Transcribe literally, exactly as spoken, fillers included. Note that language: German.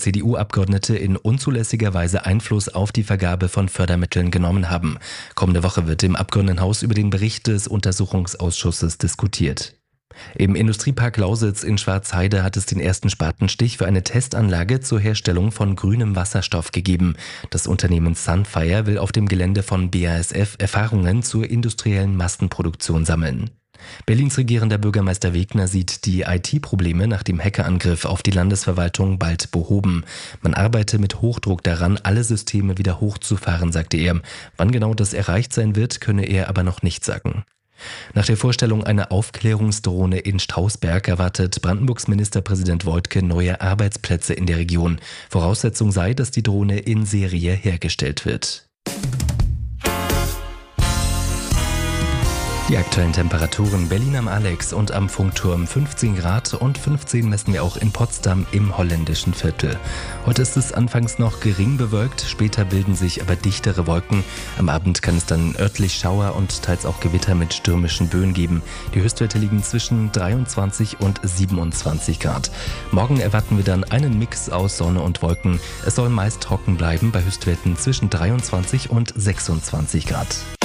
C D U-Abgeordnete in unzulässiger Weise Einfluss auf die Vergabe von Fördermitteln genommen haben. Kommende Woche wird im Abgeordnetenhaus über den Bericht des Untersuchungsausschusses diskutiert. Im Industriepark Lausitz in Schwarzheide hat es den ersten Spatenstich für eine Testanlage zur Herstellung von grünem Wasserstoff gegeben. Das Unternehmen Sunfire will auf dem Gelände von B A S F Erfahrungen zur industriellen Massenproduktion sammeln. Berlins regierender Bürgermeister Wegner sieht die I T-Probleme nach dem Hackerangriff auf die Landesverwaltung bald behoben. Man arbeite mit Hochdruck daran, alle Systeme wieder hochzufahren, sagte er. Wann genau das erreicht sein wird, könne er aber noch nicht sagen. Nach der Vorstellung einer Aufklärungsdrohne in Strausberg erwartet Brandenburgs Ministerpräsident Woidke neue Arbeitsplätze in der Region. Voraussetzung sei, dass die Drohne in Serie hergestellt wird. Die aktuellen Temperaturen: Berlin am Alex und am Funkturm fünfzehn Grad und fünfzehn messen wir auch in Potsdam im holländischen Viertel. Heute ist es anfangs noch gering bewölkt, später bilden sich aber dichtere Wolken. Am Abend kann es dann örtlich Schauer und teils auch Gewitter mit stürmischen Böen geben. Die Höchstwerte liegen zwischen dreiundzwanzig und siebenundzwanzig Grad. Morgen erwarten wir dann einen Mix aus Sonne und Wolken. Es soll meist trocken bleiben bei Höchstwerten zwischen dreiundzwanzig und sechsundzwanzig Grad.